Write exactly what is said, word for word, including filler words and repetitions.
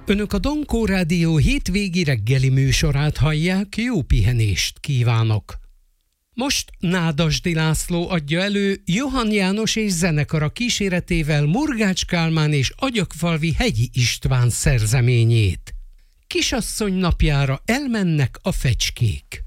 Önök a Donkó Rádió hétvégi reggeli műsorát hallják, jó pihenést kívánok! Most Nádasdy László adja elő Johann János és zenekara kíséretével Murgács Kálmán és Agyagfalvi Hegyi István szerzeményét. Kisasszony napjára elmennek a fecskék.